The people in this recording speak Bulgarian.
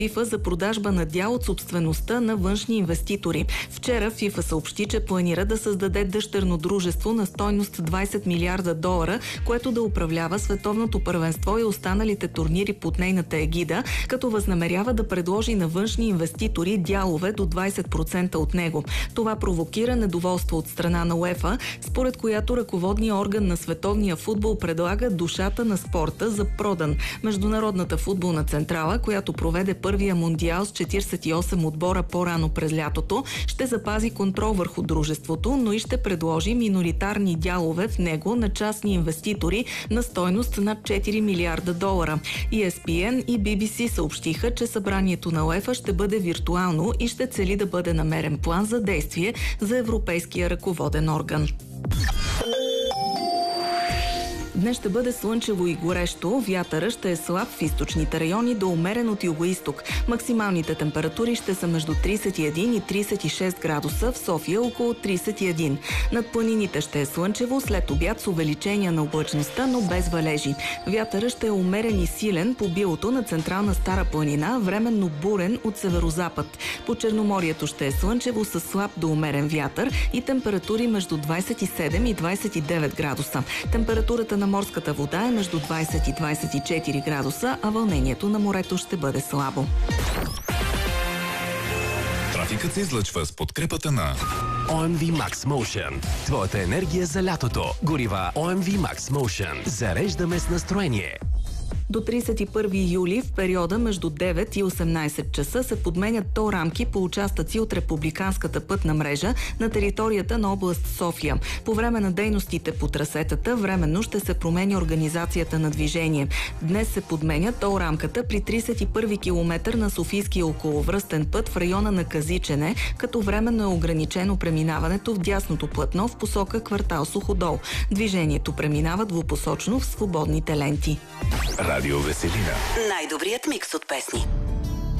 ФИФА за продажба на дял от собствеността на външни инвеститори. Вчера ФИФА съобщи, че планира да създаде дъщерно дружество на стойност $20 милиарда, което да управлява световното първенство и останалите турнири под нейната егида, като възнамерява да предложи на външни инвеститори дялове до 20% от него. Това провокира недоволство от страна на УЕФА, според която ръководният орган на световния футбол предлага душата на спорта за продан. Международната футболна централа, която проведе първия мундиал с 48 отбора по-рано през лятото, ще запази контрол върху дружеството, но и ще предложи миноритарни дялове в него на частни инвеститори на стойност над $4 милиарда. ESPN и BBC съобщиха, че събранието на УЕФА ще бъде виртуално и ще цели да бъде намерен план за действие за европейския ръководен орган. Днес ще бъде слънчево и горещо, вятъра ще е слаб в източните райони до умерен от югоизток. Максималните температури ще са между 31 и 36 градуса, в София около 31. Над планините ще е слънчево, след обяд с увеличение на облачността, но без валежи. Вятъра ще е умерен и силен по билото на централна Стара планина, временно бурен от северозапад. По Черноморието ще е слънчево с слаб до умерен вятър и температури между 27 и 29 градуса. Температурата на морската вода е между 20 и 24 градуса, а вълнението на морето ще бъде слабо. Трафикът се излъчва с подкрепата на OMV Max Motion. Твоята енергия за лятото. Горива OMV Max Motion. Зареждаме с настроение. До 31 юли в периода между 9 и 18 часа се подменят тол рамки по участъци от републиканската пътна мрежа на територията на област София. По време на дейностите по трасетата временно ще се промени организацията на движение. Днес се подменя тол рамката при 31 километър на Софийския околовръстен път в района на Казичене, като временно е ограничено преминаването в дясното платно в посока квартал Суходол. Движението преминава двупосочно в свободните ленти. Радио Веселина. Най-добрият микс от песни.